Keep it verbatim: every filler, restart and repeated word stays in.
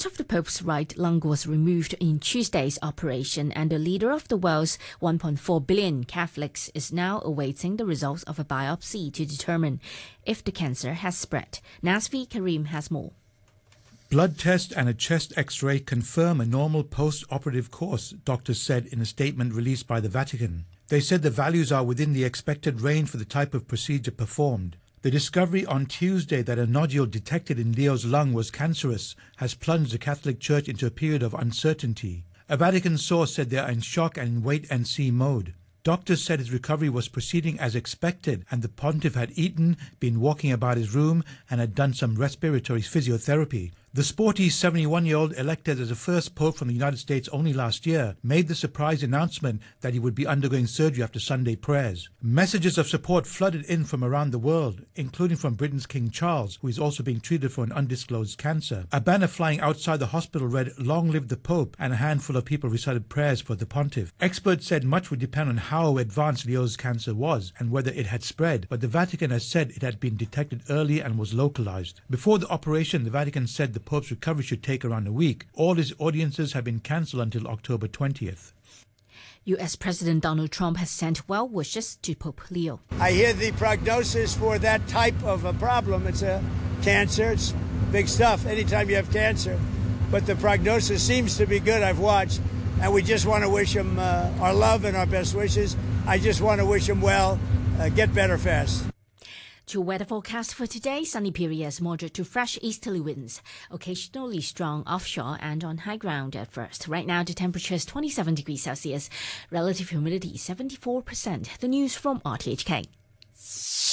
Part of the Pope's right lung was removed in Tuesday's operation, and the leader of the world's one point four billion Catholics is now awaiting the results of a biopsy to determine if the cancer has spread. Nasvi Karim has more. Blood test and a chest x-ray confirm a normal post-operative course, doctors said in a statement released by the Vatican. They said the values are within the expected range for the type of procedure performed. The discovery on Tuesday that a nodule detected in Leo's lung was cancerous has plunged the Catholic Church into a period of uncertainty. A Vatican source said they are in shock and in wait-and-see mode. Doctors said his recovery was proceeding as expected, and the pontiff had eaten, been walking about his room, and had done some respiratory physiotherapy. The sporty seventy-one-year-old, elected as the first pope from the United States only last year, made the surprise announcement that he would be undergoing surgery after Sunday prayers. Messages of support flooded in from around the world, including from Britain's King Charles, who is also being treated for an undisclosed cancer. A banner flying outside the hospital read, "Long live the Pope," and a handful of people recited prayers for the pontiff. Experts said much would depend on how advanced Leo's cancer was and whether it had spread, but the Vatican has said it had been detected early and was localized. Before the operation, the Vatican said the Pope's recovery should take around a week. All his audiences have been cancelled until October twentieth. U S President Donald Trump has sent well wishes to Pope Leo. I hear the prognosis for that type of a problem. It's a cancer. It's big stuff anytime you have cancer. But the prognosis seems to be good, I've watched. And we just want to wish him uh, our love and our best wishes. I just want to wish him well. Uh, get better fast. To weather forecast for today, sunny periods, moderate to fresh easterly winds, occasionally strong offshore and on high ground at first. Right now, the temperature is twenty-seven degrees Celsius, relative humidity seventy-four percent. The news from R T H K.